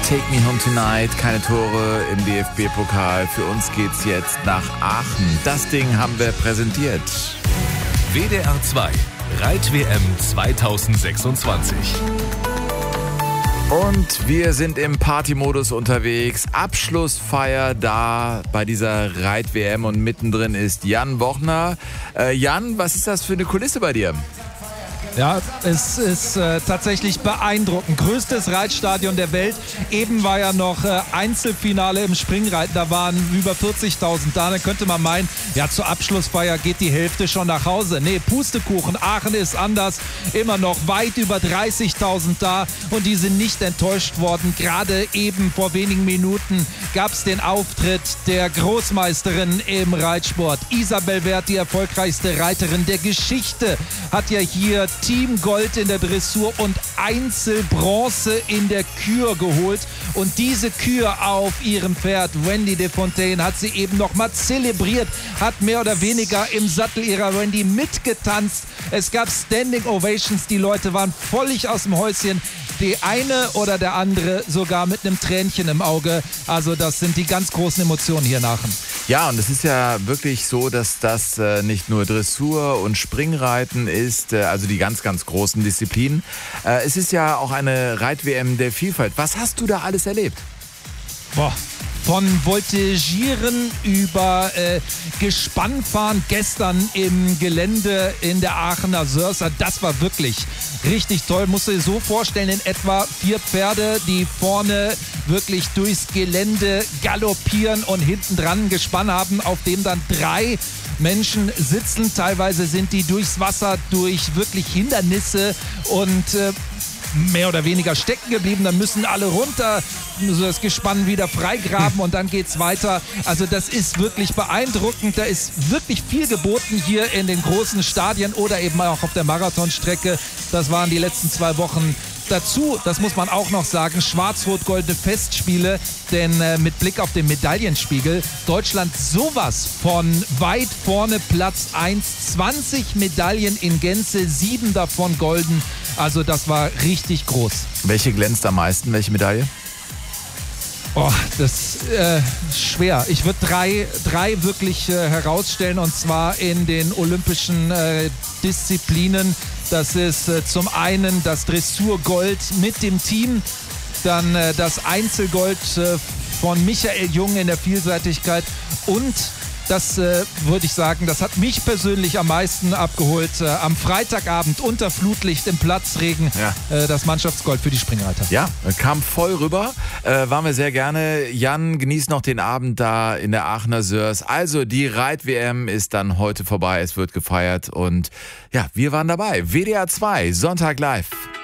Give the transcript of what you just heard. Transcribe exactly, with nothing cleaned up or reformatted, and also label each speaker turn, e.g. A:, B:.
A: Take Me Home Tonight, keine Tore im D F B-Pokal. Für uns geht's jetzt nach Aachen. Das Ding haben wir präsentiert.
B: W D R zwei, Reit-W M zweitausendsechsundzwanzig.
A: Und wir sind im Partymodus unterwegs. Abschlussfeier da bei dieser Reit-W M und mittendrin ist Jan Bochner. Äh, Jan, was ist das für eine Kulisse bei dir?
C: Ja, es ist äh, tatsächlich beeindruckend. Größtes Reitstadion der Welt. Eben war ja noch äh, Einzelfinale im Springreiten. Da waren über vierzigtausend da. Dann könnte man meinen, ja, zur Abschlussfeier geht die Hälfte schon nach Hause. Nee, Pustekuchen. Aachen ist anders. Immer noch weit über dreißigtausend da. Und die sind nicht enttäuscht worden. Gerade eben vor wenigen Minuten gab es den Auftritt der Großmeisterin im Reitsport. Isabel Werth, die erfolgreichste Reiterin der Geschichte, hat ja hier Team Gold in der Dressur und Einzelbronze in der Kür geholt. Und diese Kür auf ihrem Pferd, Wendy de Fontaine, hat sie eben nochmal zelebriert, hat mehr oder weniger im Sattel ihrer Wendy mitgetanzt. Es gab Standing Ovations, die Leute waren völlig aus dem Häuschen. Die eine oder der andere sogar mit einem Tränchen im Auge. Also das sind die ganz großen Emotionen hier in Aachen.
A: Ja, und es ist ja wirklich so, dass das äh, nicht nur Dressur und Springreiten ist, äh, also die ganz, ganz großen Disziplinen. Äh, es ist ja auch eine Reit-W M der Vielfalt. Was hast du da alles erlebt?
C: Boah. Von Voltigieren über äh, Gespannfahren gestern im Gelände in der Aachener Sörsa. Das war wirklich richtig toll. Musst du dir so vorstellen, in etwa vier Pferde, die vorne wirklich durchs Gelände galoppieren und hinten dran ein Gespann haben, auf dem dann drei Menschen sitzen. Teilweise sind die durchs Wasser, durch wirklich Hindernisse und äh, mehr oder weniger stecken geblieben. Dann müssen alle runter, so das Gespann wieder freigraben und dann geht's weiter. Also das ist wirklich beeindruckend. Da ist wirklich viel geboten hier in den großen Stadien oder eben auch auf der Marathonstrecke. Das waren die letzten zwei Wochen. Dazu, das muss man auch noch sagen, schwarz-rot-goldene Festspiele, denn äh, mit Blick auf den Medaillenspiegel, Deutschland sowas von weit vorne, Platz eins, zwanzig Medaillen in Gänze, sieben davon golden, also das war richtig groß.
A: Welche glänzt am meisten, welche Medaille?
C: Oh, das ist äh, schwer. Ich würde drei, drei wirklich äh, herausstellen, und zwar in den olympischen äh, Disziplinen. Das ist äh, zum einen das Dressurgold mit dem Team, dann äh, das Einzelgold äh, von Michael Jung in der Vielseitigkeit und das äh, würde ich sagen, das hat mich persönlich am meisten abgeholt. Äh, am Freitagabend unter Flutlicht im Platzregen, ja. äh, das Mannschaftsgold für die Springreiter.
A: Ja, kam voll rüber. Äh, waren wir sehr gerne. Jan, genießt noch den Abend da in der Aachener Sörs. Also die Reit-W M ist dann heute vorbei. Es wird gefeiert und ja, wir waren dabei. W D R zwei, Sonntag live.